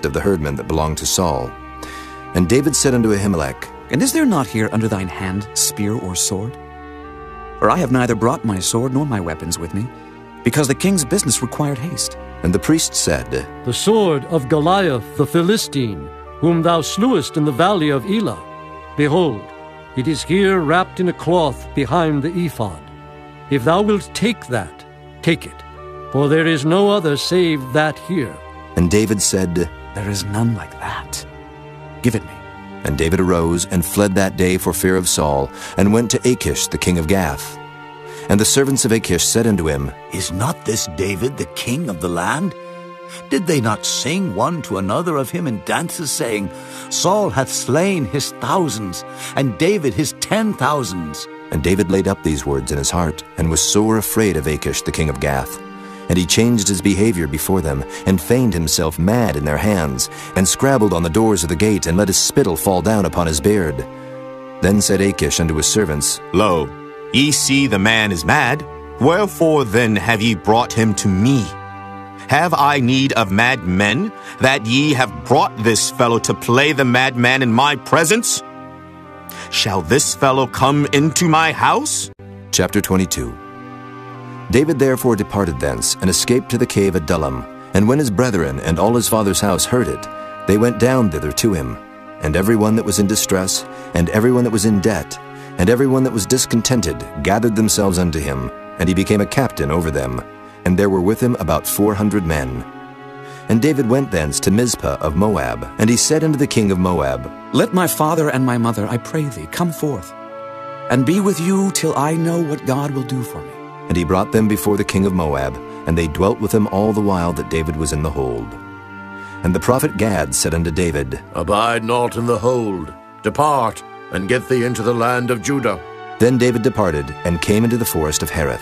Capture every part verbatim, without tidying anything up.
of the herdmen that belonged to Saul. And David said unto Ahimelech, And is there not here under thine hand spear or sword? For I have neither brought my sword nor my weapons with me, because the king's business required haste. And the priest said, The sword of Goliath the Philistine, whom thou slewest in the valley of Elah. Behold, it is here wrapped in a cloth behind the ephod. If thou wilt take that, take it, for there is no other save that here. And David said, There is none like that. Give it me. And David arose and fled that day for fear of Saul, and went to Achish the king of Gath. And the servants of Achish said unto him, Is not this David the king of the land? Did they not sing one to another of him in dances, saying, Saul hath slain his thousands, and David his ten thousands? And David laid up these words in his heart, and was sore afraid of Achish the king of Gath. And he changed his behavior before them, and feigned himself mad in their hands, and scrabbled on the doors of the gate, and let his spittle fall down upon his beard. Then said Achish unto his servants, Lo, ye see the man is mad. Wherefore then have ye brought him to me? Have I need of mad men, that ye have brought this fellow to play the madman in my presence? Shall this fellow come into my house? Chapter twenty-two. David therefore departed thence, and escaped to the cave Adullam. And when his brethren and all his father's house heard it, they went down thither to him. And every one that was in distress, and every one that was in debt, and every one that was discontented, gathered themselves unto him, and he became a captain over them. And there were with him about four hundred men. And David went thence to Mizpah of Moab, and he said unto the king of Moab, Let my father and my mother, I pray thee, come forth, and be with you till I know what God will do for me. And he brought them before the king of Moab, and they dwelt with him all the while that David was in the hold. And the prophet Gad said unto David, Abide not in the hold, depart, and get thee into the land of Judah. Then David departed, and came into the forest of Hereth.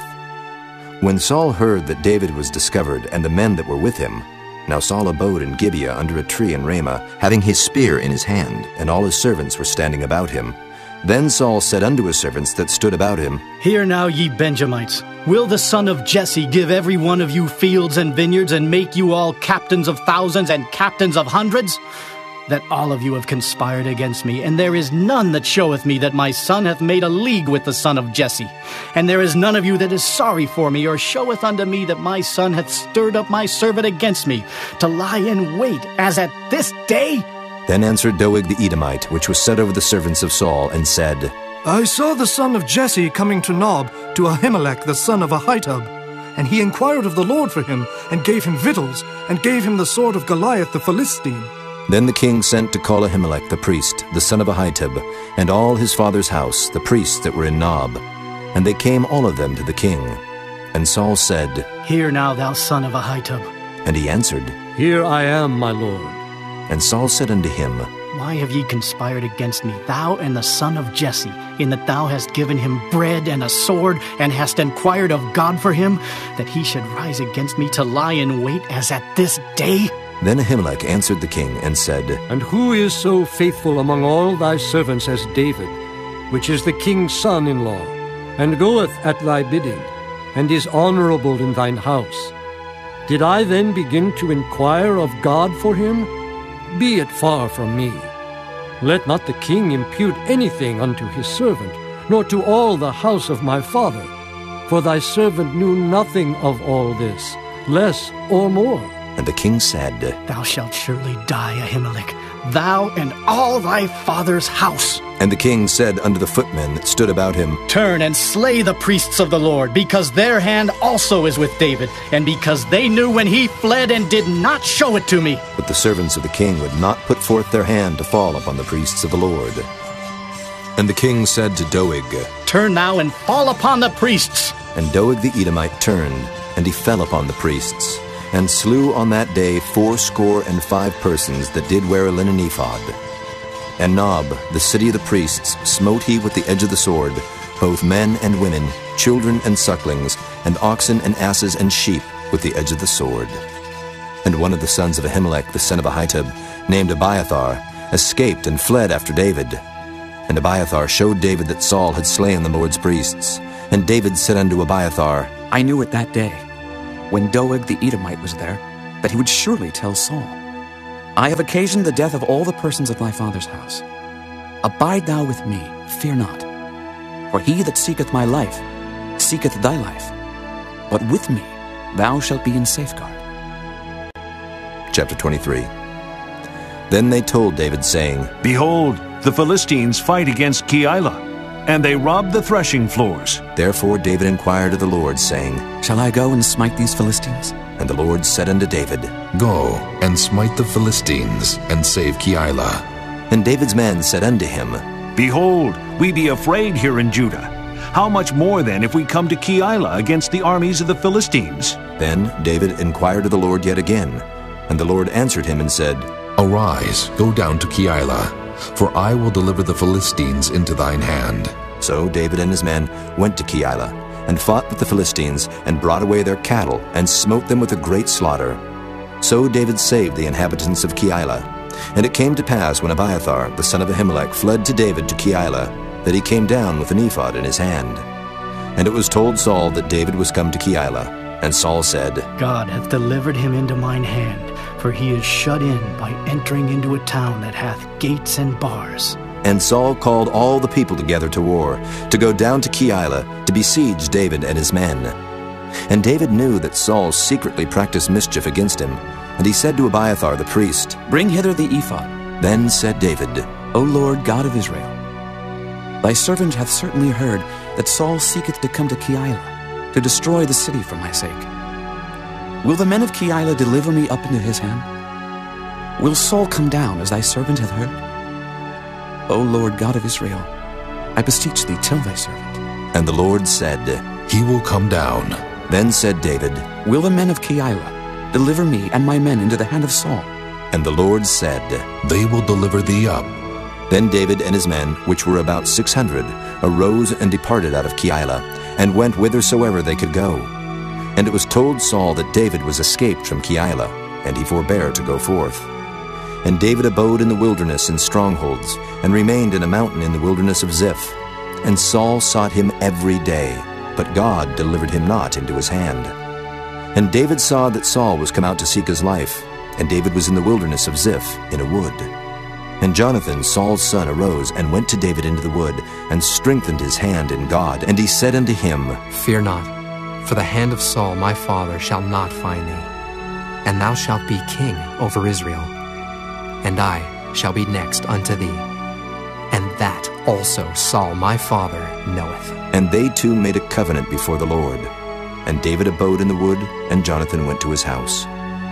When Saul heard that David was discovered, and the men that were with him, now Saul abode in Gibeah under a tree in Ramah, having his spear in his hand, and all his servants were standing about him. Then Saul said unto his servants that stood about him, Hear now, ye Benjamites, will the son of Jesse give every one of you fields and vineyards, and make you all captains of thousands and captains of hundreds? That all of you have conspired against me, and there is none that showeth me that my son hath made a league with the son of Jesse. And there is none of you that is sorry for me, or showeth unto me that my son hath stirred up my servant against me, to lie in wait, as at this day? Then answered Doeg the Edomite, which was set over the servants of Saul, and said, I saw the son of Jesse coming to Nob, to Ahimelech the son of Ahitub. And he inquired of the Lord for him, and gave him victuals, and gave him the sword of Goliath the Philistine. Then the king sent to call Ahimelech the priest, the son of Ahitub, and all his father's house, the priests that were in Nob. And they came all of them to the king. And Saul said, Hear now, thou son of Ahitub. And he answered, Here I am, my lord. And Saul said unto him, Why have ye conspired against me, thou and the son of Jesse, in that thou hast given him bread and a sword, and hast inquired of God for him, that he should rise against me to lie in wait as at this day? Then Ahimelech answered the king, and said, And who is so faithful among all thy servants as David, which is the king's son-in-law, and goeth at thy bidding, and is honorable in thine house? Did I then begin to inquire of God for him? Be it far from me. Let not the king impute anything unto his servant, nor to all the house of my father. For thy servant knew nothing of all this, less or more. And the king said, Thou shalt surely die, Ahimelech, thou and all thy father's house. And the king said unto the footmen that stood about him, Turn and slay the priests of the Lord, because their hand also is with David, and because they knew when he fled and did not show it to me. But the servants of the king would not put forth their hand to fall upon the priests of the Lord. And the king said to Doeg, Turn now and fall upon the priests. And Doeg the Edomite turned, and he fell upon the priests, and slew on that day fourscore and five persons that did wear a linen ephod. And Nob, the city of the priests, smote he with the edge of the sword, both men and women, children and sucklings, and oxen and asses and sheep, with the edge of the sword. And one of the sons of Ahimelech the son of Ahitub, named Abiathar, escaped and fled after David. And Abiathar showed David that Saul had slain the Lord's priests. And David said unto Abiathar, I knew it that day, when Doeg the Edomite was there, that he would surely tell Saul. I have occasioned the death of all the persons of thy father's house. Abide thou with me, fear not. For he that seeketh my life seeketh thy life, but with me thou shalt be in safeguard. Chapter twenty-three. Then they told David, saying, Behold, the Philistines fight against Keilah, and they rob the threshing floors. Therefore David inquired of the Lord, saying, Shall I go and smite these Philistines? And the Lord said unto David, Go and smite the Philistines, and save Keilah. And David's men said unto him, Behold, we be afraid here in Judah. How much more then if we come to Keilah against the armies of the Philistines? Then David inquired of the Lord yet again. And the Lord answered him and said, Arise, go down to Keilah, for I will deliver the Philistines into thine hand. So David and his men went to Keilah, and fought with the Philistines, and brought away their cattle, and smote them with a great slaughter. So David saved the inhabitants of Keilah. And it came to pass, when Abiathar, the son of Ahimelech, fled to David to Keilah, that he came down with an ephod in his hand. And it was told Saul that David was come to Keilah. And Saul said, God hath delivered him into mine hand, for he is shut in by entering into a town that hath gates and bars. And Saul called all the people together to war, to go down to Keilah, to besiege David and his men. And David knew that Saul secretly practiced mischief against him, and he said to Abiathar the priest, Bring hither the ephod. Then said David, O Lord God of Israel, thy servant hath certainly heard that Saul seeketh to come to Keilah, to destroy the city for my sake. Will the men of Keilah deliver me up into his hand? Will Saul come down, as thy servant hath heard? O Lord God of Israel, I beseech thee, tell thy servant. And the Lord said, He will come down. Then said David, Will the men of Keilah deliver me and my men into the hand of Saul? And the Lord said, They will deliver thee up. Then David and his men, which were about six hundred, arose and departed out of Keilah, and went whithersoever they could go. And it was told Saul that David was escaped from Keilah, and he forbare to go forth. And David abode in the wilderness in strongholds, and remained in a mountain in the wilderness of Ziph. And Saul sought him every day, but God delivered him not into his hand. And David saw that Saul was come out to seek his life, and David was in the wilderness of Ziph in a wood. And Jonathan, Saul's son, arose and went to David into the wood, and strengthened his hand in God. And he said unto him, Fear not, for the hand of Saul my father shall not find thee, and thou shalt be king over Israel, and I shall be next unto thee, and that also Saul my father knoweth. And they two made a covenant before the Lord. And David abode in the wood, and Jonathan went to his house.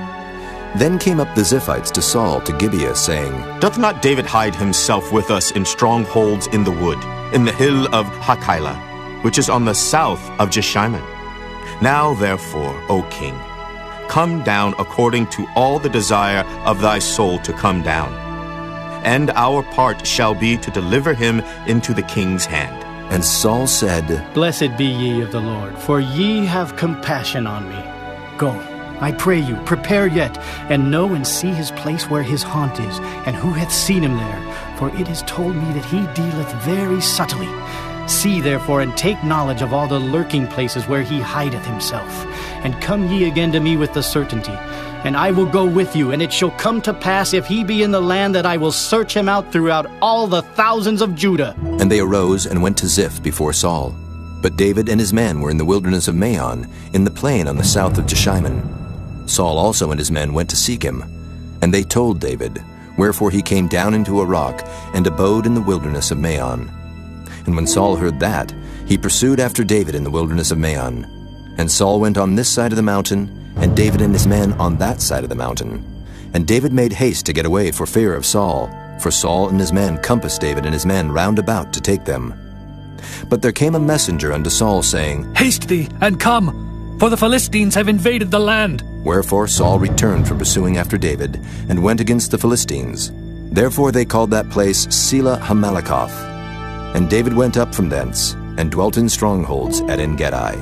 Then came up the Ziphites to Saul to Gibeah, saying, Doth not David hide himself with us in strongholds in the wood, in the hill of Hachilah, which is on the south of Jeshimon? Now therefore, O king, come down according to all the desire of thy soul to come down. And our part shall be to deliver him into the king's hand. And Saul said, Blessed be ye of the Lord, for ye have compassion on me. Go, I pray you, prepare yet, and know and see his place where his haunt is, and who hath seen him there. For it is told me that he dealeth very subtly. See therefore, and take knowledge of all the lurking places where he hideth himself. And come ye again to me with the certainty. And I will go with you, and it shall come to pass, if he be in the land, that I will search him out throughout all the thousands of Judah. And they arose and went to Ziph before Saul. But David and his men were in the wilderness of Maon, in the plain on the south of Jeshimon. Saul also and his men went to seek him. And they told David, wherefore he came down into a rock, and abode in the wilderness of Maon. And when Saul heard that, he pursued after David in the wilderness of Maon. And Saul went on this side of the mountain, and David and his men on that side of the mountain. And David made haste to get away for fear of Saul, for Saul and his men compassed David and his men round about to take them. But there came a messenger unto Saul, saying, Haste thee, and come, for the Philistines have invaded the land. Wherefore Saul returned from pursuing after David, and went against the Philistines. Therefore they called that place Selah Hammalakoth. And David went up from thence, and dwelt in strongholds at En-gedi.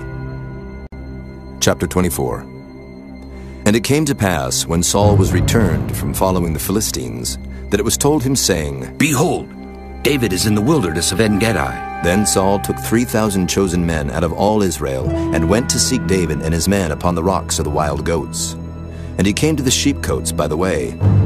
Chapter twenty-four. And it came to pass, when Saul was returned from following the Philistines, that it was told him, saying, Behold, David is in the wilderness of En-gedi. Then Saul took three thousand chosen men out of all Israel, and went to seek David and his men upon the rocks of the wild goats. And he came to the sheepcotes by the way,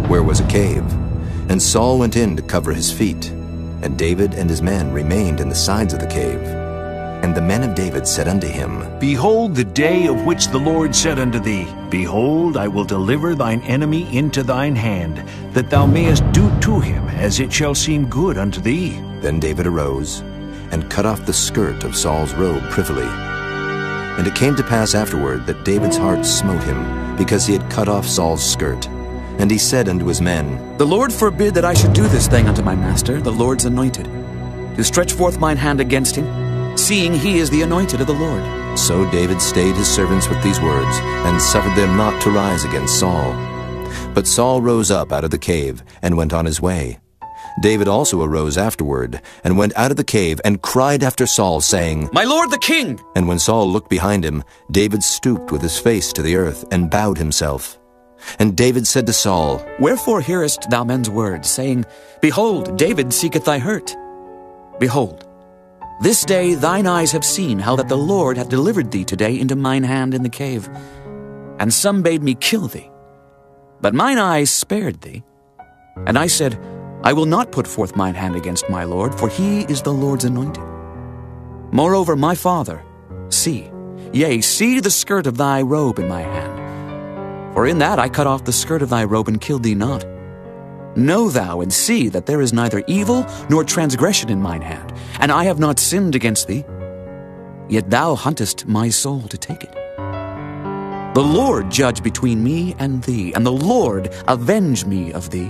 where was a cave. And Saul went in to cover his feet. And David and his men remained in the sides of the cave. And the men of David said unto him, Behold the day of which the Lord said unto thee, Behold, I will deliver thine enemy into thine hand, that thou mayest do to him as it shall seem good unto thee. Then David arose, and cut off the skirt of Saul's robe privily. And it came to pass afterward that David's heart smote him, because he had cut off Saul's skirt. And he said unto his men, The Lord forbid that I should do this thing unto my master, the Lord's anointed, to stretch forth mine hand against him, seeing he is the anointed of the Lord. So David stayed his servants with these words, and suffered them not to rise against Saul. But Saul rose up out of the cave, and went on his way. David also arose afterward, and went out of the cave, and cried after Saul, saying, My lord the king! And when Saul looked behind him, David stooped with his face to the earth, and bowed himself. And David said to Saul, Wherefore hearest thou men's words, saying, Behold, David seeketh thy hurt? Behold, this day thine eyes have seen how that the Lord hath delivered thee today into mine hand in the cave. And some bade me kill thee. But mine eyes spared thee. And I said, I will not put forth mine hand against my Lord, for he is the Lord's anointed. Moreover, my father, see, yea, see the skirt of thy robe in my hand. For in that I cut off the skirt of thy robe and killed thee not. Know thou and see that there is neither evil nor transgression in mine hand, and I have not sinned against thee. Yet thou huntest my soul to take it. The Lord judge between me and thee, and the Lord avenge me of thee.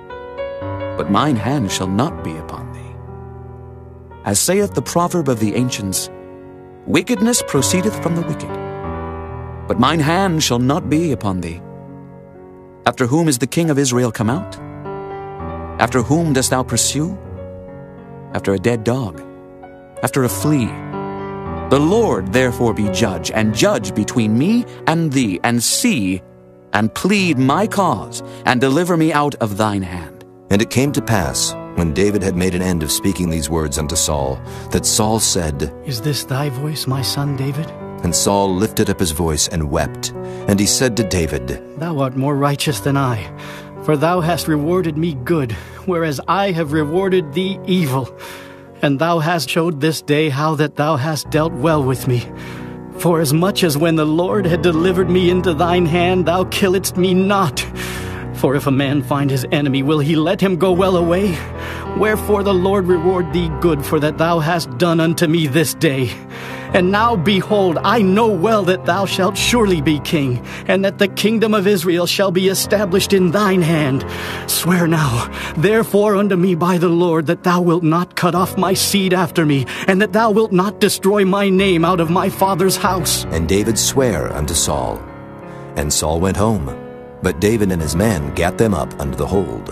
But mine hand shall not be upon thee. As saith the proverb of the ancients, Wickedness proceedeth from the wicked. But mine hand shall not be upon thee. After whom is the king of Israel come out? After whom dost thou pursue? After a dead dog, after a flea. The Lord therefore be judge, and judge between me and thee, and see, and plead my cause, and deliver me out of thine hand. And it came to pass, when David had made an end of speaking these words unto Saul, that Saul said, Is this thy voice, my son David? And Saul lifted up his voice and wept. And he said to David, Thou art more righteous than I, for thou hast rewarded me good, whereas I have rewarded thee evil. And thou hast showed this day how that thou hast dealt well with me. For as much as when the Lord had delivered me into thine hand, thou killedst me not. For if a man find his enemy, will he let him go well away? Wherefore the Lord reward thee good for that thou hast done unto me this day. And now, behold, I know well that thou shalt surely be king, and that the kingdom of Israel shall be established in thine hand. Swear now, therefore, unto me by the Lord, that thou wilt not cut off my seed after me, and that thou wilt not destroy my name out of my father's house. And David sware unto Saul. And Saul went home, but David and his men gat them up unto the hold.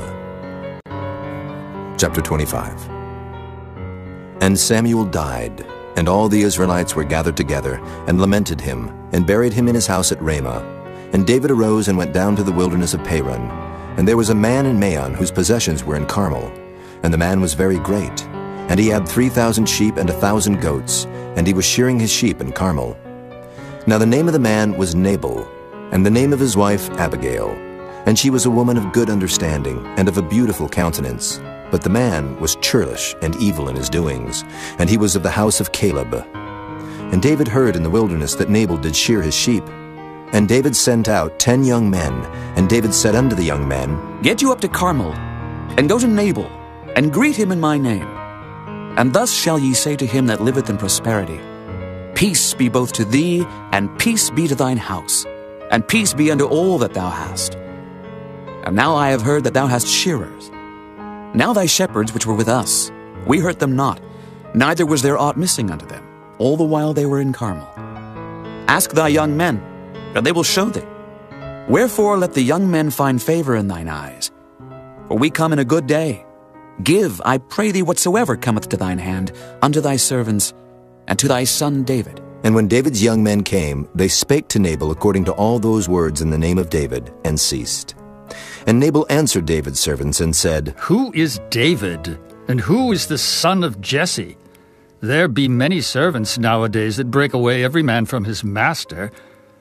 Chapter twenty-five. And Samuel died, and all the Israelites were gathered together, and lamented him, and buried him in his house at Ramah. And David arose and went down to the wilderness of Paran. And there was a man in Maon whose possessions were in Carmel. And the man was very great. And he had three thousand sheep and a thousand goats, and he was shearing his sheep in Carmel. Now the name of the man was Nabal, and the name of his wife Abigail. And she was a woman of good understanding, and of a beautiful countenance. But the man was churlish and evil in his doings, and he was of the house of Caleb. And David heard in the wilderness that Nabal did shear his sheep. And David sent out ten young men, and David said unto the young men, Get you up to Carmel, and go to Nabal, and greet him in my name. And thus shall ye say to him that liveth in prosperity, Peace be both to thee, and peace be to thine house, and peace be unto all that thou hast. And now I have heard that thou hast shearers. Now thy shepherds which were with us, we hurt them not, neither was there aught missing unto them, all the while they were in Carmel. Ask thy young men, and they will show thee. Wherefore let the young men find favor in thine eyes. For we come in a good day. Give, I pray thee, whatsoever cometh to thine hand, unto thy servants, and to thy son David. And when David's young men came, they spake to Nabal according to all those words in the name of David, and ceased. And Nabal answered David's servants and said, Who is David, and who is the son of Jesse? There be many servants nowadays that break away every man from his master.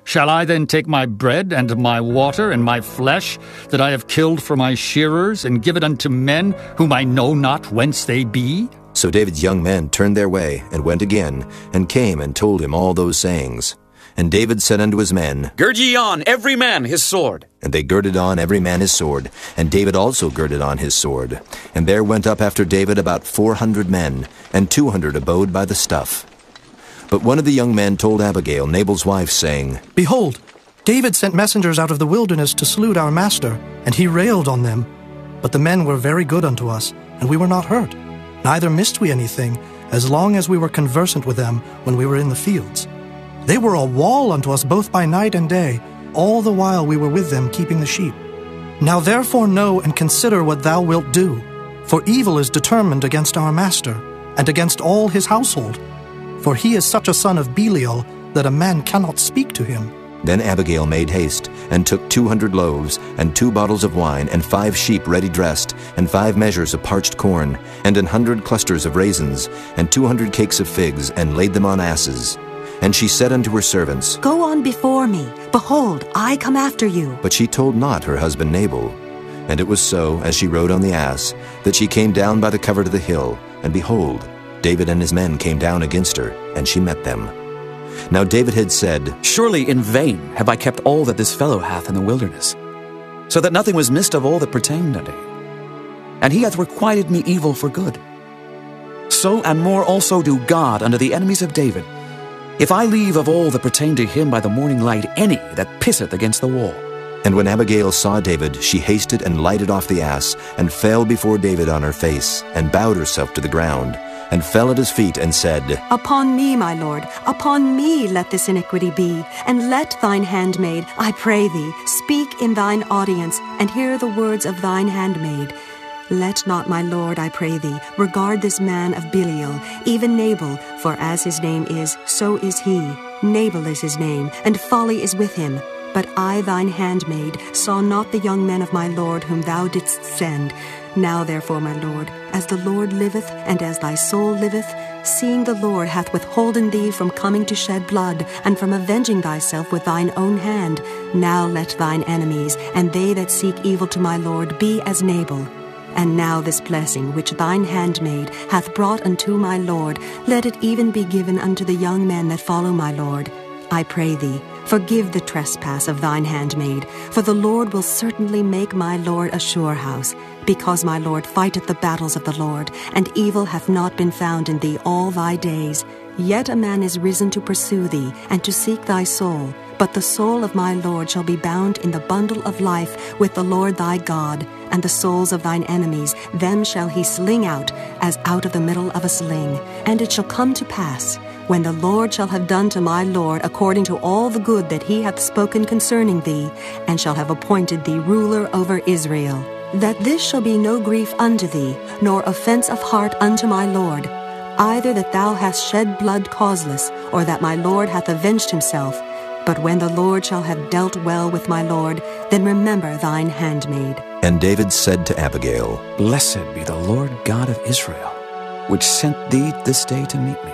Shall I then take my bread and my water and my flesh that I have killed for my shearers, and give it unto men whom I know not whence they be? So David's young men turned their way, and went again, and came and told him all those sayings. And David said unto his men, Gird ye on, every man his sword. And they girded on every man his sword, and David also girded on his sword. And there went up after David about four hundred men, and two hundred abode by the stuff. But one of the young men told Abigail, Nabal's wife, saying, Behold, David sent messengers out of the wilderness to salute our master, and he railed on them. But the men were very good unto us, and we were not hurt. Neither missed we anything, as long as we were conversant with them when we were in the fields. They were a wall unto us both by night and day, all the while we were with them keeping the sheep. Now therefore know and consider what thou wilt do, for evil is determined against our master, and against all his household. For he is such a son of Belial, that a man cannot speak to him. Then Abigail made haste, and took two hundred loaves, and two bottles of wine, and five sheep ready dressed, and five measures of parched corn, and an hundred clusters of raisins, and two hundred cakes of figs, and laid them on asses. And she said unto her servants, Go on before me. Behold, I come after you. But she told not her husband Nabal. And it was so, as she rode on the ass, that she came down by the covert of the hill, and behold, David and his men came down against her, and she met them. Now David had said, Surely in vain have I kept all that this fellow hath in the wilderness, so that nothing was missed of all that pertained unto him. And he hath requited me evil for good. So and more also do God unto the enemies of David, if I leave of all that pertain to him by the morning light any that pisseth against the wall. And when Abigail saw David, she hasted and lighted off the ass, and fell before David on her face, and bowed herself to the ground, and fell at his feet, and said, Upon me, my lord, upon me let this iniquity be, and let thine handmaid, I pray thee, speak in thine audience, and hear the words of thine handmaid. Let not, my lord, I pray thee, regard this man of Belial, even Nabal, for as his name is, so is he. Nabal is his name, and folly is with him. But I, thine handmaid, saw not the young men of my lord whom thou didst send. Now therefore, my lord, as the Lord liveth, and as thy soul liveth, seeing the Lord hath withholden thee from coming to shed blood, and from avenging thyself with thine own hand, now let thine enemies, and they that seek evil to my lord, be as Nabal. And now this blessing which thine handmaid hath brought unto my lord, let it even be given unto the young men that follow my lord. I pray thee, forgive the trespass of thine handmaid, for the Lord will certainly make my lord a sure house, because my lord fighteth the battles of the Lord, and evil hath not been found in thee all thy days. Yet a man is risen to pursue thee, and to seek thy soul. But the soul of my lord shall be bound in the bundle of life with the Lord thy God, and the souls of thine enemies, them shall he sling out, as out of the middle of a sling. And it shall come to pass, when the Lord shall have done to my lord according to all the good that he hath spoken concerning thee, and shall have appointed thee ruler over Israel, that this shall be no grief unto thee, nor offense of heart unto my lord, either that thou hast shed blood causeless, or that my lord hath avenged himself. But when the Lord shall have dealt well with my lord, then remember thine handmaid. And David said to Abigail, Blessed be the Lord God of Israel, which sent thee this day to meet me.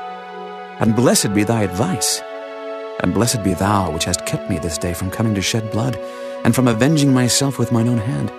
And blessed be thy advice, and blessed be thou which hast kept me this day from coming to shed blood, and from avenging myself with mine own hand.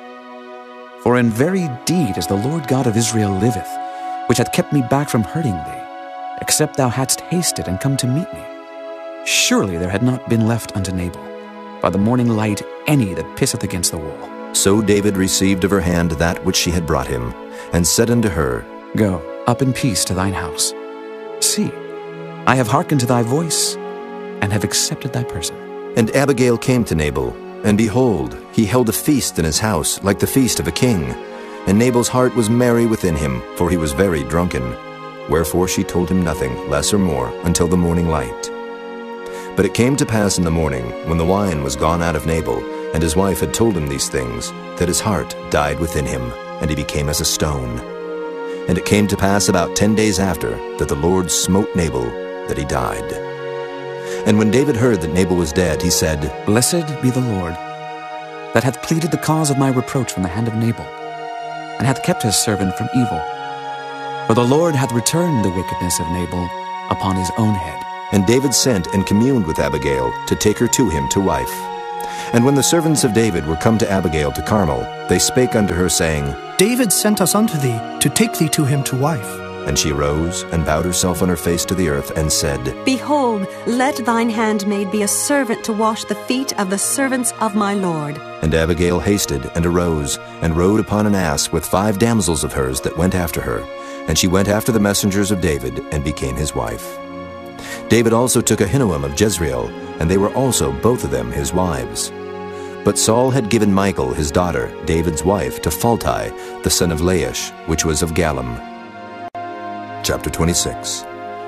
For in very deed as the Lord God of Israel liveth, which hath kept me back from hurting thee, except thou hadst hasted and come to meet me, surely there had not been left unto Nabal by the morning light any that pisseth against the wall. So David received of her hand that which she had brought him, and said unto her, Go up in peace to thine house. See, I have hearkened to thy voice, and have accepted thy person. And Abigail came to Nabal, and behold, he held a feast in his house, like the feast of a king. And Nabal's heart was merry within him, for he was very drunken. Wherefore she told him nothing, less or more, until the morning light. But it came to pass in the morning, when the wine was gone out of Nabal, and his wife had told him these things, that his heart died within him, and he became as a stone. And it came to pass about ten days after, that the Lord smote Nabal, that he died. And when David heard that Nabal was dead, he said, Blessed be the Lord, that hath pleaded the cause of my reproach from the hand of Nabal, and hath kept his servant from evil. For the Lord hath returned the wickedness of Nabal upon his own head. And David sent and communed with Abigail to take her to him to wife. And when the servants of David were come to Abigail to Carmel, they spake unto her, saying, David sent us unto thee, to take thee to him to wife. And she arose, and bowed herself on her face to the earth, and said, Behold, let thine handmaid be a servant to wash the feet of the servants of my lord. And Abigail hasted, and arose, and rode upon an ass with five damsels of hers that went after her. And she went after the messengers of David, and became his wife. David also took Ahinoam of Jezreel, and they were also both of them his wives. But Saul had given Michal his daughter, David's wife, to Phalti, the son of Laish, which was of Gallim. Chapter twenty-six.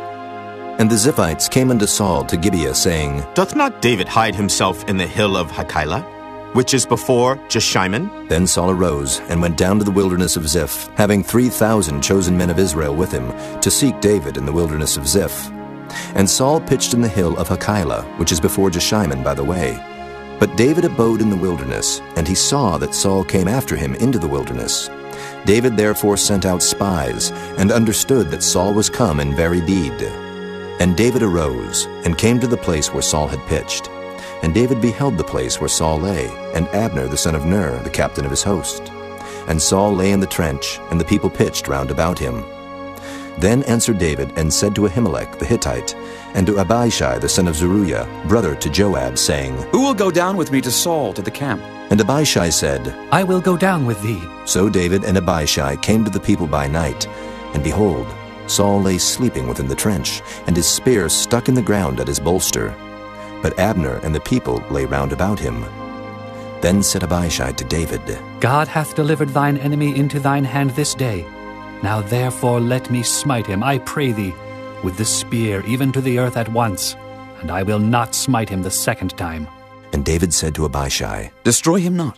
And the Ziphites came unto Saul to Gibeah, saying, Doth not David hide himself in the hill of Hachilah, which is before Jeshimon? Then Saul arose, and went down to the wilderness of Ziph, having three thousand chosen men of Israel with him, to seek David in the wilderness of Ziph. And Saul pitched in the hill of Hachilah, which is before Jeshimon by the way. But David abode in the wilderness, and he saw that Saul came after him into the wilderness. David therefore sent out spies, and understood that Saul was come in very deed. And David arose, and came to the place where Saul had pitched. And David beheld the place where Saul lay, and Abner the son of Ner, the captain of his host. And Saul lay in the trench, and the people pitched round about him. Then answered David, and said to Ahimelech the Hittite, and to Abishai the son of Zeruiah, brother to Joab, saying, Who will go down with me to Saul to the camp? And Abishai said, I will go down with thee. So David and Abishai came to the people by night, and behold, Saul lay sleeping within the trench, and his spear stuck in the ground at his bolster. But Abner and the people lay round about him. Then said Abishai to David, God hath delivered thine enemy into thine hand this day. Now therefore let me smite him, I pray thee, with the spear even to the earth at once, and I will not smite him the second time. And David said to Abishai, Destroy him not.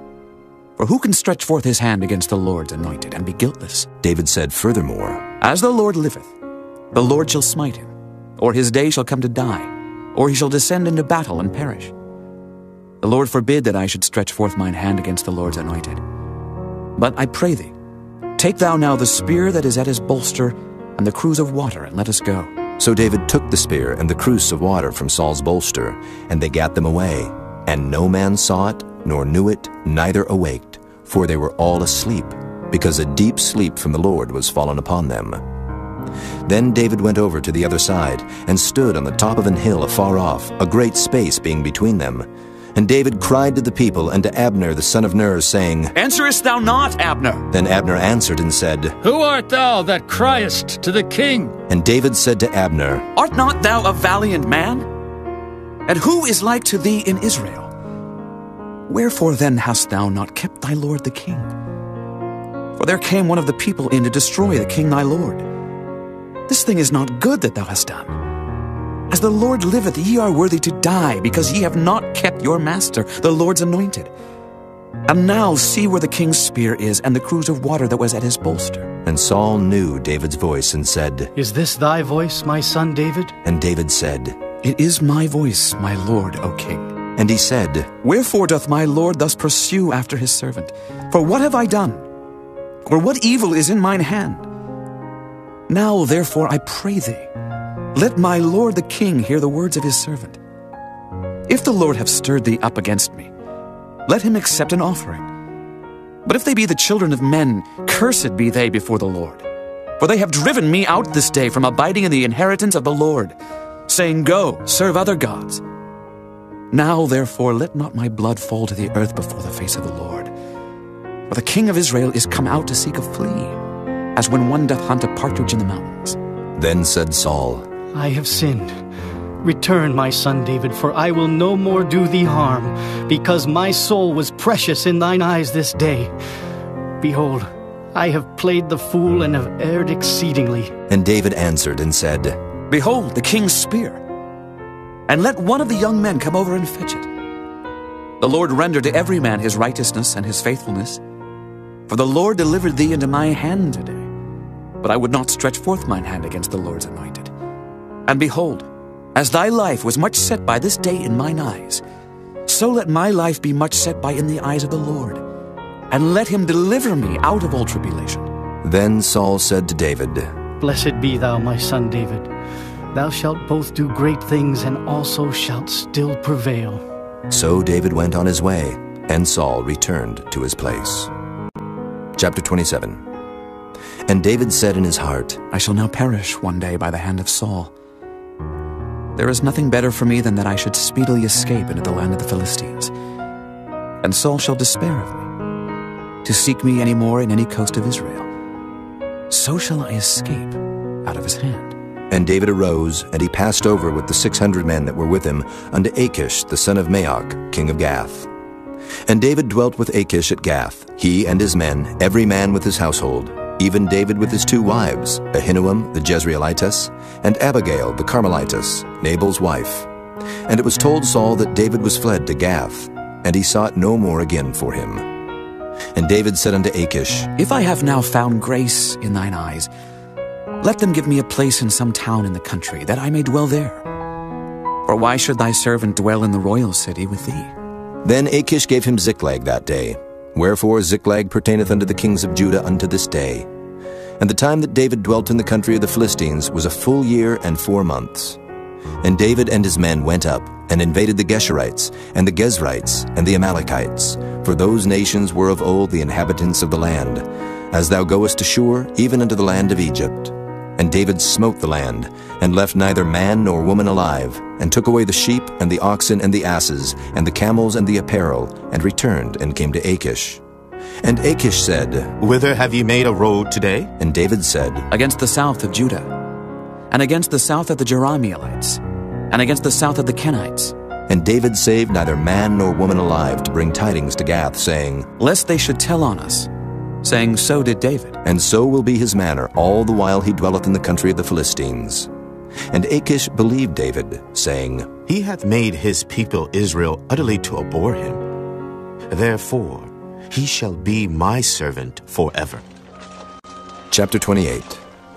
For who can stretch forth his hand against the Lord's anointed, and be guiltless? David said furthermore, As the Lord liveth, the Lord shall smite him, or his day shall come to die, or he shall descend into battle and perish. The Lord forbid that I should stretch forth mine hand against the Lord's anointed. But I pray thee, take thou now the spear that is at his bolster, and the cruse of water, and let us go. So David took the spear and the cruse of water from Saul's bolster, and they gat them away. And no man saw it, nor knew it, neither awaked, for they were all asleep, because a deep sleep from the Lord was fallen upon them. Then David went over to the other side, and stood on the top of an hill afar off, a great space being between them. And David cried to the people and to Abner the son of Ner, saying, Answerest thou not, Abner? Then Abner answered and said, Who art thou that criest to the king? And David said to Abner, Art not thou a valiant man? And who is like to thee in Israel? Wherefore then hast thou not kept thy lord the king? For there came one of the people in to destroy the king thy lord. This thing is not good that thou hast done. As the Lord liveth, ye are worthy to die, because ye have not kept your master, the Lord's anointed. And now see where the king's spear is, and the cruse of water that was at his bolster. And Saul knew David's voice, and said, Is this thy voice, my son David? And David said, It is my voice, my lord, O king. And he said, Wherefore doth my lord thus pursue after his servant? For what have I done? Or what evil is in mine hand? Now therefore I pray thee, let my lord the king hear the words of his servant. If the Lord have stirred thee up against me, let him accept an offering. But if they be the children of men, cursed be they before the Lord. For they have driven me out this day from abiding in the inheritance of the Lord, saying, Go, serve other gods. Now therefore let not my blood fall to the earth before the face of the Lord. For the king of Israel is come out to seek a flea, as when one doth hunt a partridge in the mountains. Then said Saul, I have sinned. Return, my son David, for I will no more do thee harm, because my soul was precious in thine eyes this day. Behold, I have played the fool and have erred exceedingly. And David answered and said, Behold the king's spear, and let one of the young men come over and fetch it. The Lord render to every man his righteousness and his faithfulness. For the Lord delivered thee into my hand today. But I would not stretch forth mine hand against the Lord's anointed. And behold, as thy life was much set by this day in mine eyes, so let my life be much set by in the eyes of the Lord, and let him deliver me out of all tribulation. Then Saul said to David, Blessed be thou, my son David. thou shalt both do great things and also shalt still prevail. So David went on his way, and Saul returned to his place. Chapter twenty-seven. And David said in his heart, I shall now perish one day by the hand of Saul. There is nothing better for me than that I should speedily escape into the land of the Philistines. And Saul shall despair of me, to seek me any more in any coast of Israel. So shall I escape out of his hand. And David arose, and he passed over with the six hundred men that were with him unto Achish the son of Maoch, king of Gath. And David dwelt with Achish at Gath, he and his men, every man with his household, even David with his two wives, Ahinoam the Jezreelitess, and Abigail the Carmelitess, Nabal's wife. And it was told Saul that David was fled to Gath, and he sought no more again for him. And David said unto Achish, If I have now found grace in thine eyes, let them give me a place in some town in the country, that I may dwell there. For why should thy servant dwell in the royal city with thee? Then Achish gave him Ziklag that day. Wherefore Ziklag pertaineth unto the kings of Judah unto this day. And the time that David dwelt in the country of the Philistines was a full year and four months. And David and his men went up, and invaded the Geshurites, and the Gezrites, and the Amalekites, for those nations were of old the inhabitants of the land, as thou goest to Shur, even unto the land of Egypt. And David smote the land, and left neither man nor woman alive, and took away the sheep, and the oxen, and the asses, and the camels, and the apparel, and returned, and came to Achish. And Achish said, Whither have ye made a road today? And David said, Against the south of Judah, and against the south of the Jerahmeelites, and against the south of the Kenites. And David saved neither man nor woman alive to bring tidings to Gath, saying, Lest they should tell on us, saying, So did David. And so will be his manner all the while he dwelleth in the country of the Philistines. And Achish believed David, saying, He hath made his people Israel utterly to abhor him. Therefore he shall be my servant forever. Chapter twenty-eight.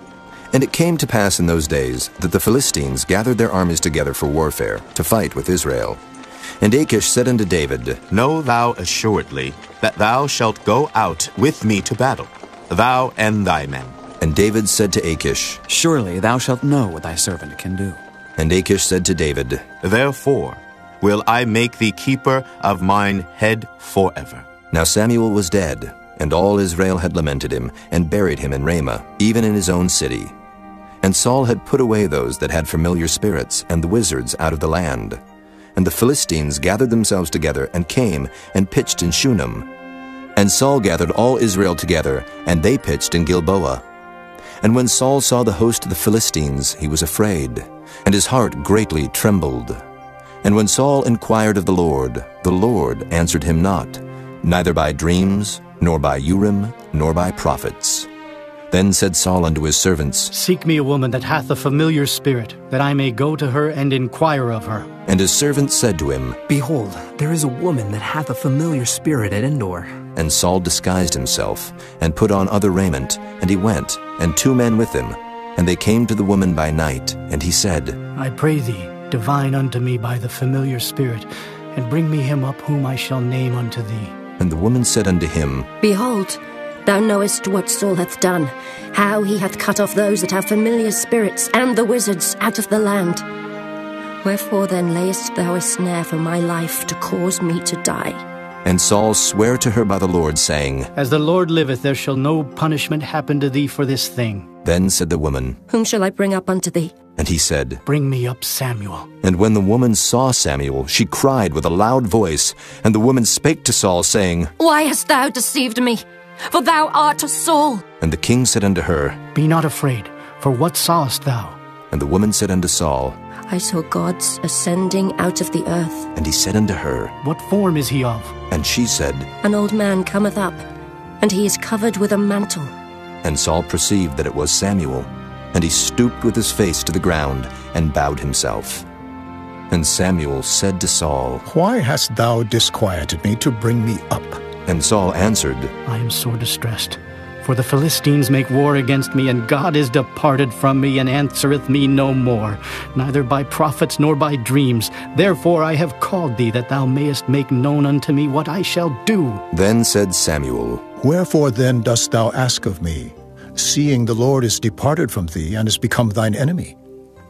And it came to pass in those days that the Philistines gathered their armies together for warfare, to fight with Israel. And Achish said unto David, Know thou assuredly that thou shalt go out with me to battle, thou and thy men. And David said to Achish, Surely thou shalt know what thy servant can do. And Achish said to David, Therefore will I make thee keeper of mine head forever. Now Samuel was dead, and all Israel had lamented him, and buried him in Ramah, even in his own city. And Saul had put away those that had familiar spirits, and the wizards out of the land. And the Philistines gathered themselves together, and came, and pitched in Shunem. And Saul gathered all Israel together, and they pitched in Gilboa. And when Saul saw the host of the Philistines, he was afraid, and his heart greatly trembled. And when Saul inquired of the Lord, the Lord answered him not, neither by dreams, nor by Urim, nor by prophets. Then said Saul unto his servants, Seek me a woman that hath a familiar spirit, that I may go to her and inquire of her. And his servants said to him, Behold, there is a woman that hath a familiar spirit at Endor. And Saul disguised himself, and put on other raiment, and he went, and two men with him. And they came to the woman by night, and he said, I pray thee, divine unto me by the familiar spirit, and bring me him up whom I shall name unto thee. And the woman said unto him, Behold, thou knowest what Saul hath done, how he hath cut off those that have familiar spirits, and the wizards out of the land. Wherefore then layest thou a snare for my life, to cause me to die? And Saul sware to her by the Lord, saying, As the Lord liveth, there shall no punishment happen to thee for this thing. Then said the woman, Whom shall I bring up unto thee? And he said, Bring me up Samuel. And when the woman saw Samuel, she cried with a loud voice. And the woman spake to Saul, saying, Why hast thou deceived me? For thou art Saul. And the king said unto her, Be not afraid, for what sawest thou? And the woman said unto Saul, I saw gods ascending out of the earth. And he said unto her, What form is he of? And she said, An old man cometh up, and he is covered with a mantle. And Saul perceived that it was Samuel. And he stooped with his face to the ground, and bowed himself. And Samuel said to Saul, Why hast thou disquieted me to bring me up? And Saul answered, I am sore distressed. For the Philistines make war against me, and God is departed from me, and answereth me no more, neither by prophets nor by dreams. Therefore I have called thee, that thou mayest make known unto me what I shall do. Then said Samuel, Wherefore then dost thou ask of me, seeing the Lord is departed from thee, and is become thine enemy?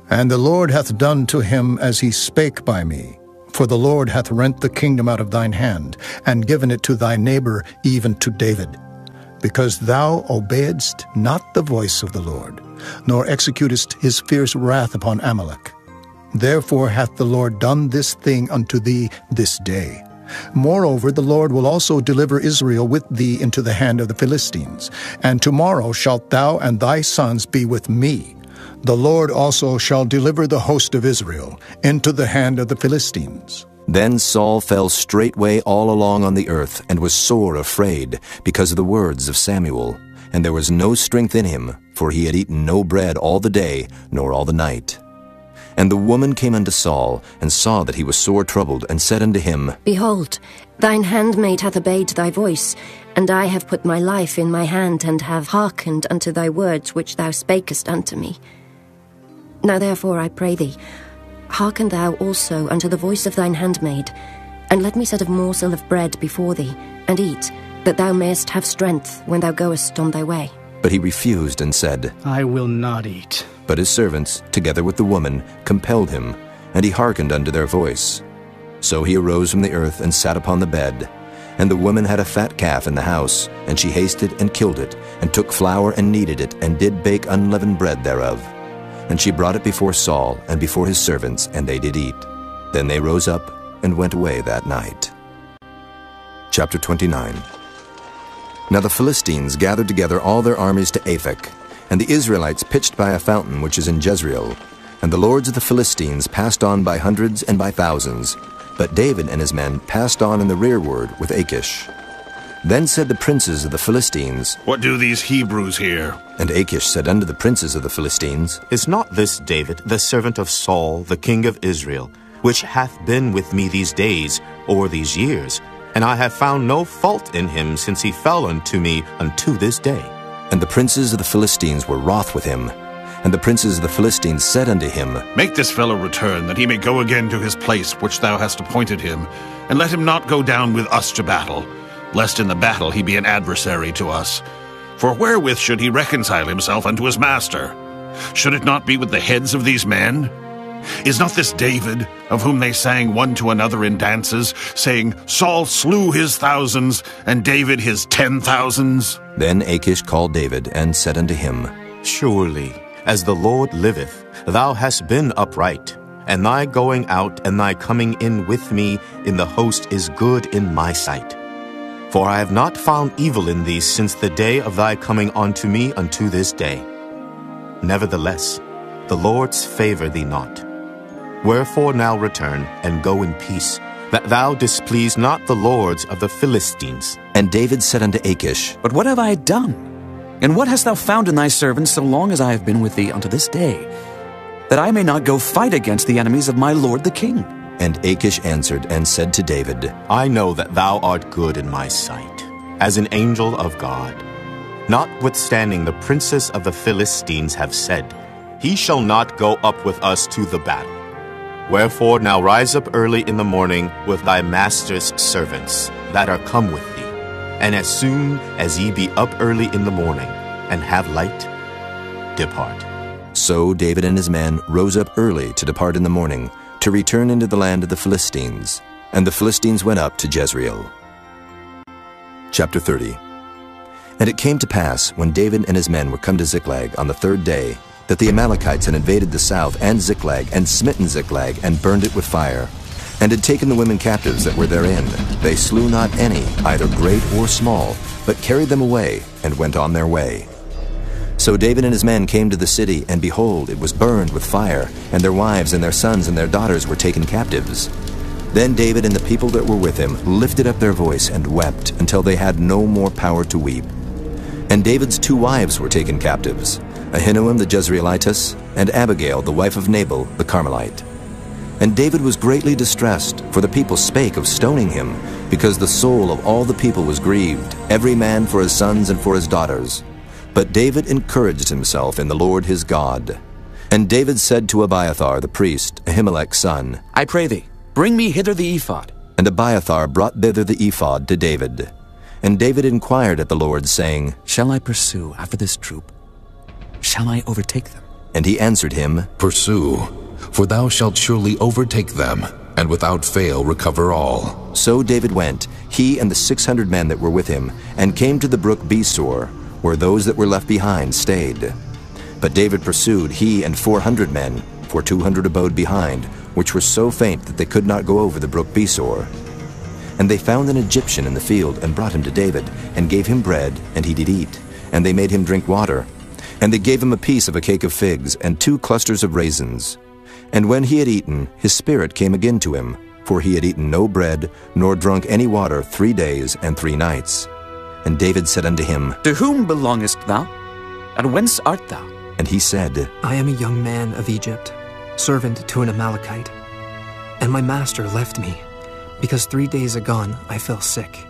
And the Lord hath done to him as he spake by me. For the Lord hath rent the kingdom out of thine hand, and given it to thy neighbor, even to David. Because thou obeyedst not the voice of the Lord, nor executest his fierce wrath upon Amalek. Therefore hath the Lord done this thing unto thee this day. Moreover, the Lord will also deliver Israel with thee into the hand of the Philistines. And tomorrow shalt thou and thy sons be with me. The Lord also shall deliver the host of Israel into the hand of the Philistines. Then Saul fell straightway all along on the earth, and was sore afraid, because of the words of Samuel. And there was no strength in him, for he had eaten no bread all the day, nor all the night. And the woman came unto Saul, and saw that he was sore troubled, and said unto him, Behold, thine handmaid hath obeyed thy voice, and I have put my life in my hand, and have hearkened unto thy words which thou spakest unto me. Now therefore, I pray thee, hearken thou also unto the voice of thine handmaid, and let me set a morsel of bread before thee, and eat, that thou mayest have strength when thou goest on thy way. But he refused and said, I will not eat. But his servants, together with the woman, compelled him, and he hearkened unto their voice. So he arose from the earth, and sat upon the bed. And the woman had a fat calf in the house, and she hasted and killed it, and took flour and kneaded it, and did bake unleavened bread thereof. And she brought it before Saul, and before his servants, and they did eat. Then they rose up, and went away that night. Chapter twenty-nine. Now the Philistines gathered together all their armies to Aphek, and the Israelites pitched by a fountain which is in Jezreel. And the lords of the Philistines passed on by hundreds and by thousands, but David and his men passed on in the rearward with Achish. Then said the princes of the Philistines, What do these Hebrews here? And Achish said unto the princes of the Philistines, Is not this David, the servant of Saul, the king of Israel, which hath been with me these days, or these years? And I have found no fault in him since he fell unto me unto this day. And the princes of the Philistines were wroth with him. And the princes of the Philistines said unto him, Make this fellow return, that he may go again to his place which thou hast appointed him, and let him not go down with us to battle, lest in the battle he be an adversary to us. For wherewith should he reconcile himself unto his master? Should it not be with the heads of these men? Is not this David, of whom they sang one to another in dances, saying, Saul slew his thousands, and David his ten thousands? Then Achish called David, and said unto him, Surely, as the Lord liveth, thou hast been upright, and thy going out and thy coming in with me in the host is good in my sight. For I have not found evil in thee since the day of thy coming unto me unto this day. Nevertheless, the Lord's favour thee not. Wherefore now return, and go in peace, that thou displease not the lords of the Philistines. And David said unto Achish, But what have I done? And what hast thou found in thy servants so long as I have been with thee unto this day, that I may not go fight against the enemies of my lord the king? And Achish answered and said to David, I know that thou art good in my sight, as an angel of God. Notwithstanding the princes of the Philistines have said, He shall not go up with us to the battle. Wherefore now rise up early in the morning with thy master's servants that are come with thee, and as soon as ye be up early in the morning, and have light, depart. So David and his men rose up early to depart in the morning, to return into the land of the Philistines. And the Philistines went up to Jezreel. Chapter thirty. And it came to pass, when David and his men were come to Ziklag on the third day, that the Amalekites had invaded the south and Ziklag, and smitten Ziklag, and burned it with fire, and had taken the women captives that were therein. They slew not any, either great or small, but carried them away, and went on their way. So David and his men came to the city, and behold, it was burned with fire, and their wives and their sons and their daughters were taken captives. Then David and the people that were with him lifted up their voice and wept, until they had no more power to weep. And David's two wives were taken captives, Ahinoam the Jezreelitess, and Abigail the wife of Nabal the Carmelite. And David was greatly distressed, for the people spake of stoning him, because the soul of all the people was grieved, every man for his sons and for his daughters. But David encouraged himself in the Lord his God. And David said to Abiathar the priest, Ahimelech's son, I pray thee, bring me hither the ephod. And Abiathar brought thither the ephod to David. And David inquired at the Lord, saying, Shall I pursue after this troop? Shall I overtake them? And he answered him, Pursue, for thou shalt surely overtake them, and without fail recover all. So David went, he and the six hundred men that were with him, and came to the brook Besor, where those that were left behind stayed. But David pursued, he and four hundred men, for two hundred abode behind, which were so faint that they could not go over the brook Besor. And they found an Egyptian in the field, and brought him to David, and gave him bread, and he did eat. And they made him drink water. And they gave him a piece of a cake of figs, and two clusters of raisins. And when he had eaten, his spirit came again to him, for he had eaten no bread, nor drunk any water three days and three nights. And David said unto him, To whom belongest thou? And whence art thou? And he said, I am a young man of Egypt, servant to an Amalekite. And my master left me, because three days agone I fell sick.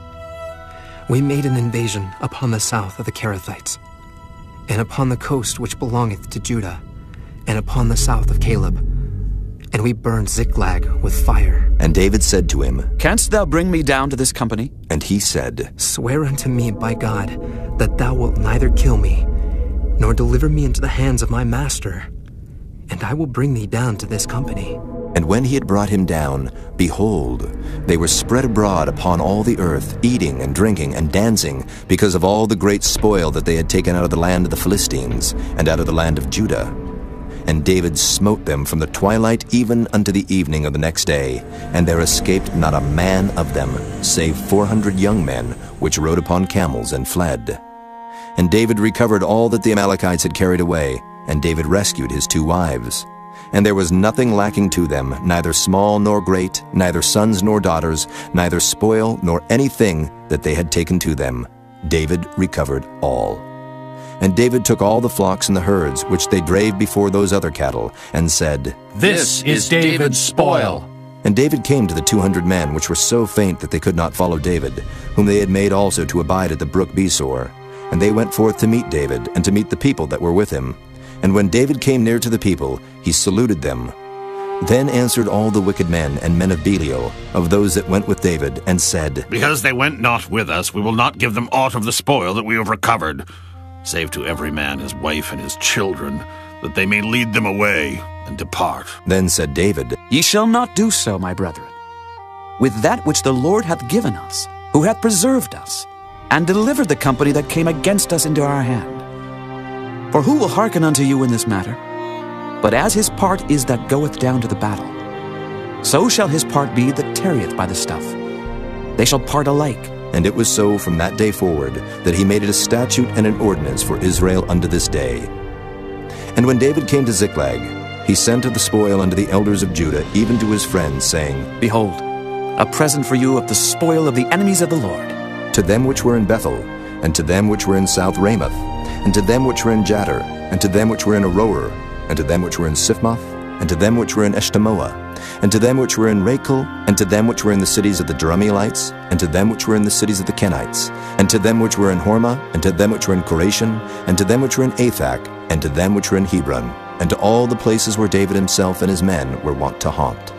We made an invasion upon the south of the Kerethites, and upon the coast which belongeth to Judah, and upon the south of Caleb. And we burned Ziklag with fire. And David said to him, Canst thou bring me down to this company? And he said, Swear unto me by God that thou wilt neither kill me, nor deliver me into the hands of my master, and I will bring thee down to this company. And when he had brought him down, behold, they were spread abroad upon all the earth, eating and drinking and dancing, because of all the great spoil that they had taken out of the land of the Philistines, and out of the land of Judah. And David smote them from the twilight even unto the evening of the next day, and there escaped not a man of them, save four hundred young men, which rode upon camels and fled. And David recovered all that the Amalekites had carried away, and David rescued his two wives. And there was nothing lacking to them, neither small nor great, neither sons nor daughters, neither spoil nor anything that they had taken to them. David recovered all. And David took all the flocks and the herds, which they drave before those other cattle, and said, This is David's spoil. And David came to the two hundred men, which were so faint that they could not follow David, whom they had made also to abide at the brook Besor. And they went forth to meet David, and to meet the people that were with him. And when David came near to the people, he saluted them. Then answered all the wicked men and men of Belial, of those that went with David, and said, Because they went not with us, we will not give them aught of the spoil that we have recovered, save to every man his wife and his children, that they may lead them away and depart. Then said David, Ye shall not do so, my brethren. With that which the Lord hath given us, who hath preserved us, and delivered the company that came against us into our hand. For who will hearken unto you in this matter? But as his part is that goeth down to the battle, so shall his part be that tarrieth by the stuff. They shall part alike. And it was so from that day forward, that he made it a statute and an ordinance for Israel unto this day. And when David came to Ziklag, he sent of the spoil unto the elders of Judah, even to his friends, saying, Behold, a present for you of the spoil of the enemies of the Lord. To them which were in Bethel, and to them which were in South Ramoth, and to them which were in Jattir, and to them which were in Aroer, and to them which were in Siphmoth, and to them which were in Eshtemoa, and to them which were in Rachel, and to them which were in the cities of the Jerahmeelites, and to them which were in the cities of the Kenites, and to them which were in Hormah, and to them which were in Koration, and to them which were in Athak, and to them which were in Hebron, and to all the places where David himself and his men were wont to haunt.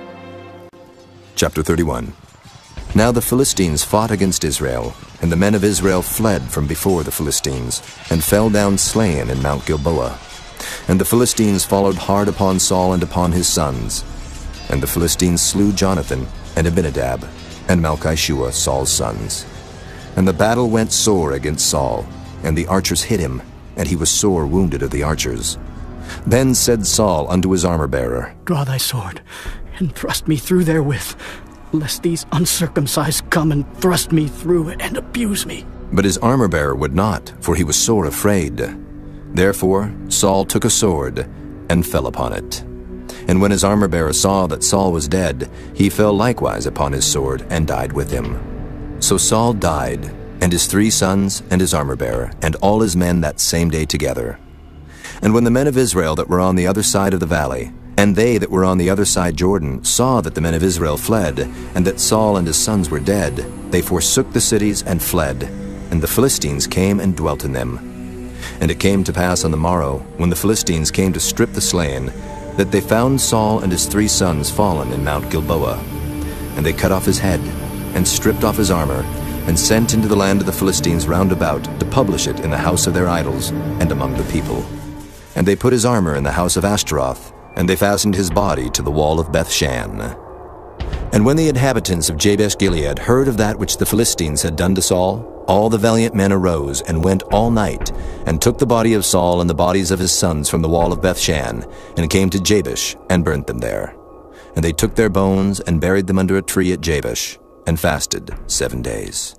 Chapter thirty-one. Now the Philistines fought against Israel, and the men of Israel fled from before the Philistines, and fell down slain in Mount Gilboa. And the Philistines followed hard upon Saul and upon his sons. And the Philistines slew Jonathan, and Abinadab, and Malchishua, Saul's sons. And the battle went sore against Saul, and the archers hit him, and he was sore wounded of the archers. Then said Saul unto his armor-bearer, Draw thy sword, and thrust me through therewith, lest these uncircumcised come and thrust me through it and abuse me. But his armor-bearer would not, for he was sore afraid. Therefore Saul took a sword, and fell upon it. And when his armor-bearer saw that Saul was dead, he fell likewise upon his sword, and died with him. So Saul died, and his three sons, and his armor-bearer, and all his men that same day together. And when the men of Israel that were on the other side of the valley, and they that were on the other side Jordan, saw that the men of Israel fled, and that Saul and his sons were dead, they forsook the cities and fled, and the Philistines came and dwelt in them. And it came to pass on the morrow, when the Philistines came to strip the slain, that they found Saul and his three sons fallen in Mount Gilboa. And they cut off his head, and stripped off his armor, and sent into the land of the Philistines round about, to publish it in the house of their idols, and among the people. And they put his armor in the house of Ashtaroth, and they fastened his body to the wall of Bethshan. And when the inhabitants of Jabesh-Gilead heard of that which the Philistines had done to Saul, all the valiant men arose and went all night, and took the body of Saul and the bodies of his sons from the wall of Bethshan, and came to Jabesh, and burnt them there. And they took their bones, and buried them under a tree at Jabesh, and fasted seven days.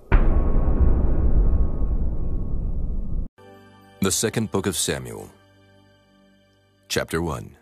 The Second Book of Samuel, Chapter one.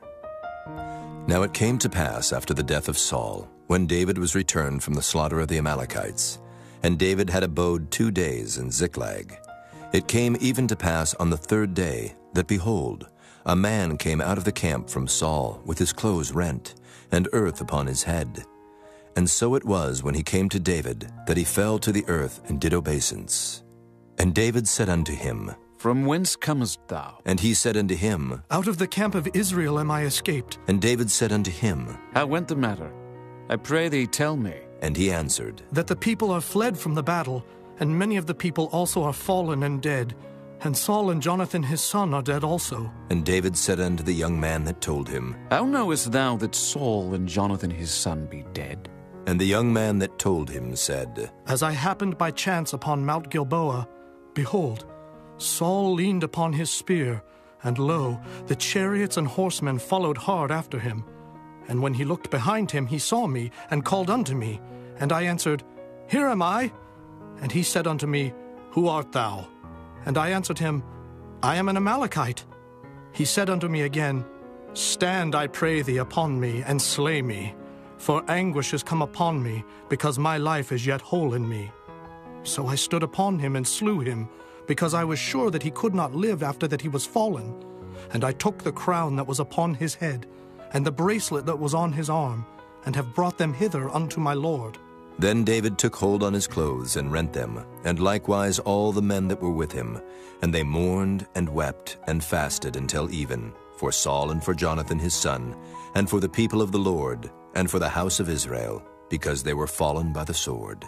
Now it came to pass after the death of Saul, when David was returned from the slaughter of the Amalekites, and David had abode two days in Ziklag. It came even to pass on the third day, that, behold, a man came out of the camp from Saul, with his clothes rent, and earth upon his head. And so it was, when he came to David, that he fell to the earth and did obeisance. And David said unto him, From whence comest thou? And he said unto him, Out of the camp of Israel am I escaped. And David said unto him, How went the matter? I pray thee, tell me. And he answered, That the people are fled from the battle, and many of the people also are fallen and dead. And Saul and Jonathan his son are dead also. And David said unto the young man that told him, How knowest thou that Saul and Jonathan his son be dead? And the young man that told him said, As I happened by chance upon Mount Gilboa, behold, Saul leaned upon his spear, and lo, the chariots and horsemen followed hard after him. And when he looked behind him, he saw me, and called unto me. And I answered, Here am I. And he said unto me, Who art thou? And I answered him, I am an Amalekite. He said unto me again, Stand, I pray thee, upon me, and slay me. For anguish is come upon me, because my life is yet whole in me. So I stood upon him and slew him, because I was sure that he could not live after that he was fallen. And I took the crown that was upon his head, and the bracelet that was on his arm, and have brought them hither unto my lord. Then David took hold on his clothes, and rent them, and likewise all the men that were with him. And they mourned, and wept, and fasted until even, for Saul and for Jonathan his son, and for the people of the Lord, and for the house of Israel, because they were fallen by the sword.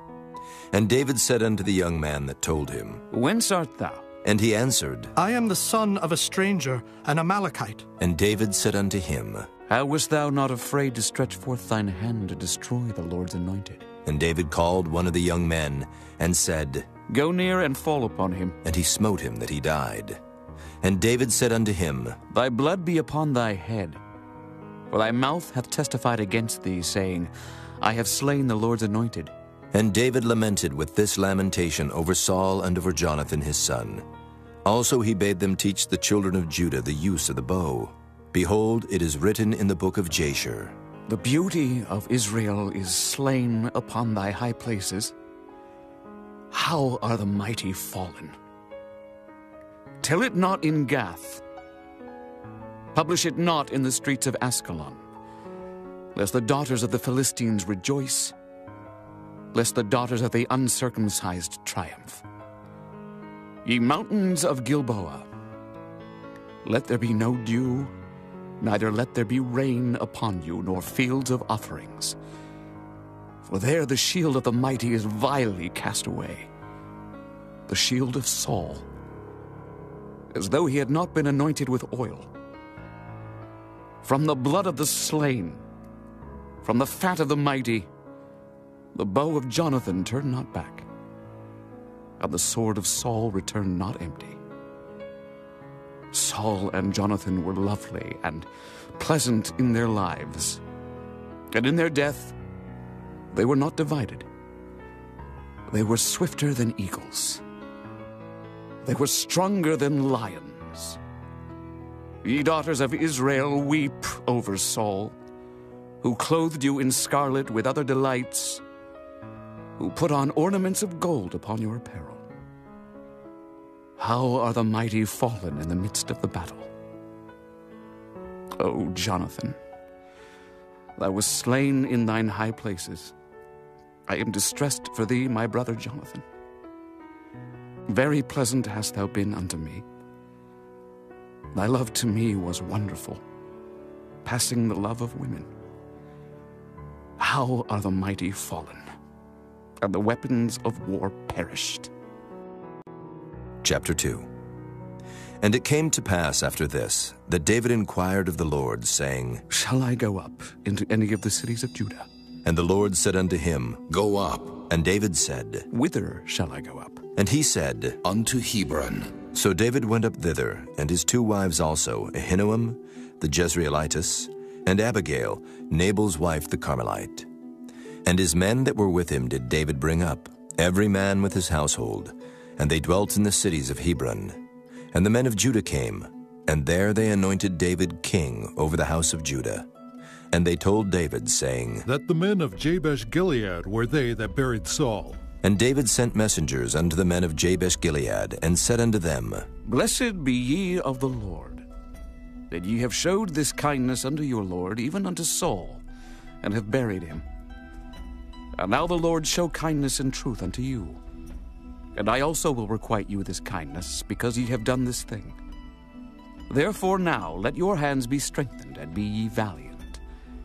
And David said unto the young man that told him, Whence art thou? And he answered, I am the son of a stranger, an Amalekite. And David said unto him, How wast thou not afraid to stretch forth thine hand to destroy the Lord's anointed? And David called one of the young men, and said, Go near and fall upon him. And he smote him that he died. And David said unto him, Thy blood be upon thy head. For thy mouth hath testified against thee, saying, I have slain the Lord's anointed. And David lamented with this lamentation over Saul and over Jonathan his son. Also he bade them teach the children of Judah the use of the bow. Behold, it is written in the book of Jasher, The beauty of Israel is slain upon thy high places. How are the mighty fallen? Tell it not in Gath. Publish it not in the streets of Askelon, lest the daughters of the Philistines rejoice, lest the daughters of the uncircumcised triumph. Ye mountains of Gilboa, let there be no dew, neither let there be rain upon you, nor fields of offerings. For there the shield of the mighty is vilely cast away, the shield of Saul, as though he had not been anointed with oil. From the blood of the slain, from the fat of the mighty, the bow of Jonathan turned not back, and the sword of Saul returned not empty. Saul and Jonathan were lovely and pleasant in their lives, and in their death they were not divided. They were swifter than eagles. They were stronger than lions. Ye daughters of Israel, weep over Saul, who clothed you in scarlet with other delights, who put on ornaments of gold upon your apparel. How are the mighty fallen in the midst of the battle? O Jonathan, thou wast slain in thine high places. I am distressed for thee, my brother Jonathan. Very pleasant hast thou been unto me. Thy love to me was wonderful, passing the love of women. How are the mighty fallen, and the weapons of war perished? Chapter two. And it came to pass after this, that David inquired of the Lord, saying, Shall I go up into any of the cities of Judah? And the Lord said unto him, Go up. And David said, Whither shall I go up? And he said, Unto Hebron. So David went up thither, and his two wives also, Ahinoam the Jezreelitess, and Abigail, Nabal's wife the Carmelite. And his men that were with him did David bring up, every man with his household, and they dwelt in the cities of Hebron. And the men of Judah came, and there they anointed David king over the house of Judah. And they told David, saying, That the men of Jabesh-Gilead were they that buried Saul. And David sent messengers unto the men of Jabesh-Gilead, and said unto them, Blessed be ye of the Lord, that ye have showed this kindness unto your Lord, even unto Saul, and have buried him. And now the Lord show kindness and truth unto you. And I also will requite you this kindness, because ye have done this thing. Therefore now let your hands be strengthened, and be ye valiant.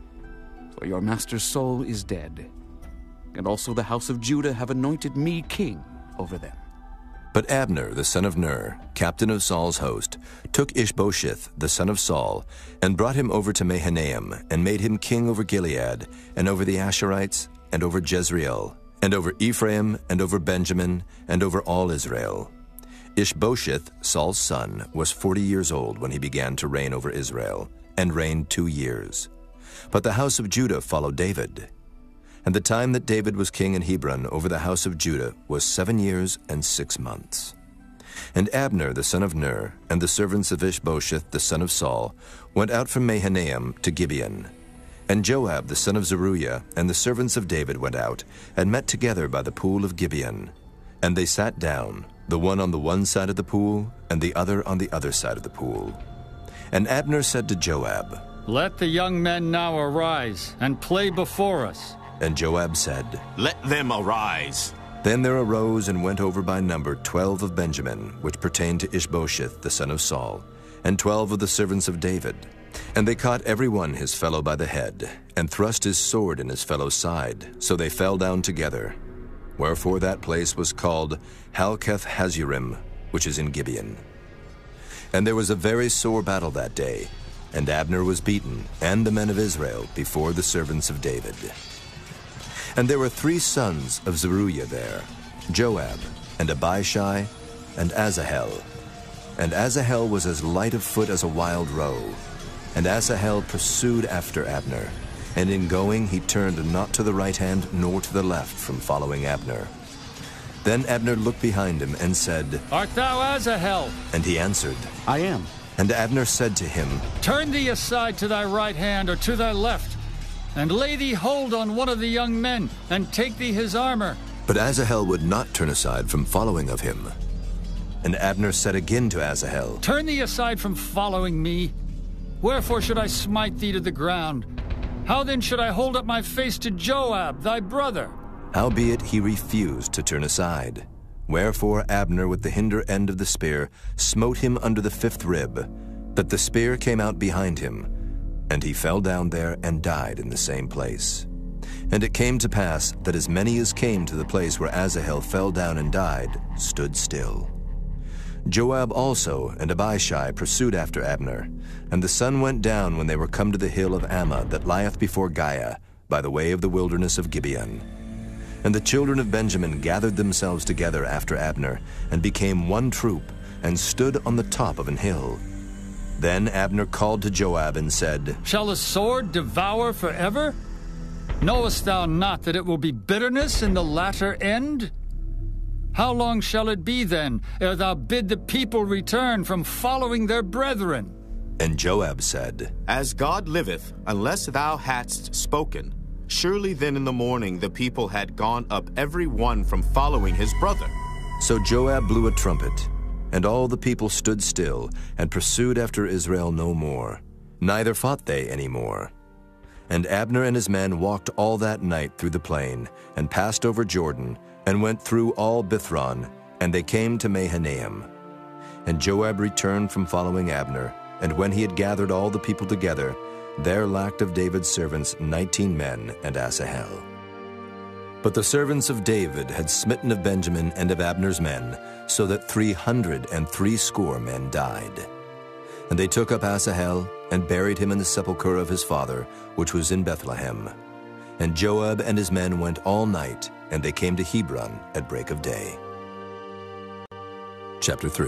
For your master Saul is dead, and also the house of Judah have anointed me king over them. But Abner, the son of Ner, captain of Saul's host, took Ishbosheth, the son of Saul, and brought him over to Mahanaim, and made him king over Gilead, and over the Asherites, and over Jezreel, and over Ephraim, and over Benjamin, and over all Israel. Ishbosheth, Saul's son, was forty years old when he began to reign over Israel, and reigned two years. But the house of Judah followed David. And the time that David was king in Hebron over the house of Judah was seven years and six months. And Abner the son of Ner, and the servants of Ishbosheth the son of Saul, went out from Mahanaim to Gibeon. And Joab the son of Zeruiah and the servants of David went out, and met together by the pool of Gibeon. And they sat down, the one on the one side of the pool, and the other on the other side of the pool. And Abner said to Joab, Let the young men now arise, and play before us. And Joab said, Let them arise. Then there arose and went over by number twelve of Benjamin, which pertained to Ishbosheth the son of Saul, and twelve of the servants of David. And they caught every one his fellow by the head, and thrust his sword in his fellow's side, so they fell down together. Wherefore that place was called Halketh-Hazurim, which is in Gibeon. And there was a very sore battle that day, and Abner was beaten, and the men of Israel, before the servants of David. And there were three sons of Zeruiah there, Joab, and Abishai, and Asahel. And Asahel was as light of foot as a wild roe. And Asahel pursued after Abner, and in going he turned not to the right hand nor to the left from following Abner. Then Abner looked behind him and said, Art thou Asahel? And he answered, I am. And Abner said to him, Turn thee aside to thy right hand or to thy left, and lay thee hold on one of the young men, and take thee his armor. But Asahel would not turn aside from following of him. And Abner said again to Asahel, Turn thee aside from following me. Wherefore should I smite thee to the ground? How then should I hold up my face to Joab, thy brother? Howbeit he refused to turn aside. Wherefore Abner with the hinder end of the spear smote him under the fifth rib, that the spear came out behind him, and he fell down there and died in the same place. And it came to pass that as many as came to the place where Asahel fell down and died stood still. Joab also and Abishai pursued after Abner, and the sun went down when they were come to the hill of Ammah that lieth before Giah, by the way of the wilderness of Gibeon. And the children of Benjamin gathered themselves together after Abner, and became one troop, and stood on the top of an hill. Then Abner called to Joab and said, Shall the sword devour forever? Knowest thou not that it will be bitterness in the latter end? How long shall it be then, ere thou bid the people return from following their brethren? And Joab said, As God liveth, unless thou hadst spoken, surely then in the morning the people had gone up every one from following his brother. So Joab blew a trumpet, and all the people stood still, and pursued after Israel no more, neither fought they any more. And Abner and his men walked all that night through the plain, and passed over Jordan, and went through all Bithron, and they came to Mahanaim. And Joab returned from following Abner, and when he had gathered all the people together, there lacked of David's servants nineteen men and Asahel. But the servants of David had smitten of Benjamin and of Abner's men, so that three hundred and threescore men died. And they took up Asahel, and buried him in the sepulchre of his father, which was in Bethlehem. And Joab and his men went all night, and they came to Hebron at break of day. Chapter three.